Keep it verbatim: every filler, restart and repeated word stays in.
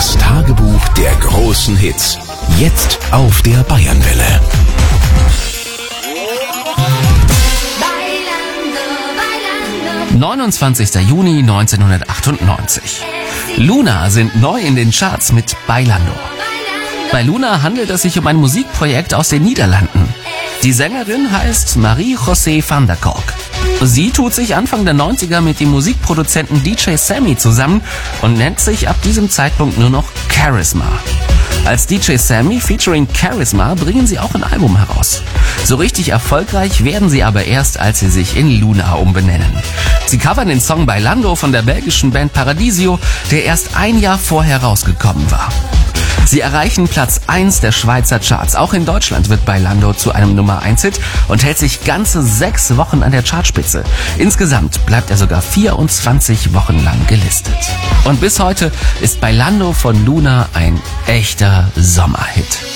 Das Tagebuch der großen Hits. Jetzt auf der Bayernwelle. neunundzwanzigster Juni neunzehnhundertachtundneunzig. Luna sind neu in den Charts mit Bailando. Bei Luna handelt es sich um ein Musikprojekt aus den Niederlanden. Die Sängerin heißt Marie-José van der Kolk. Sie tut sich Anfang der neunziger mit dem Musikproduzenten D J Sammy zusammen und nennt sich ab diesem Zeitpunkt nur noch Charisma. Als D J Sammy featuring Charisma bringen sie auch ein Album heraus. So richtig erfolgreich werden sie aber erst, als sie sich in Luna umbenennen. Sie covern den Song Bailando von der belgischen Band Paradisio, der erst ein Jahr vorher rausgekommen war. Sie erreichen Platz eins der Schweizer Charts. Auch in Deutschland wird Bailando zu einem Nummer eins Hit und hält sich ganze sechs Wochen an der Chartspitze. Insgesamt bleibt er sogar vierundzwanzig Wochen lang gelistet. Und bis heute ist Bailando von Luna ein echter Sommerhit.